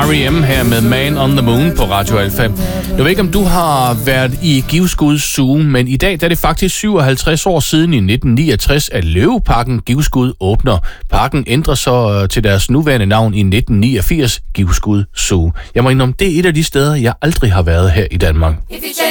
R.E.M. her med Man on the Moon på Radio Alfa. Jeg ved ikke, om du har været i Givskud Zoo, men i dag der er det faktisk 57 år siden i 1969, at Løveparken Givskud åbner. Parken ændrer så til deres nuværende navn i 1989, Givskud Zoo. Jeg må indrømme, det er et af de steder, jeg aldrig har været her i Danmark.